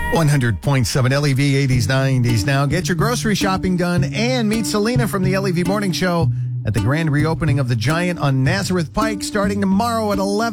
100.7 LEV 80s, 90s. Now get your grocery shopping done and meet Selena from the LEV Morning Show at the grand reopening of the Giant on Nazareth Pike starting tomorrow at 11.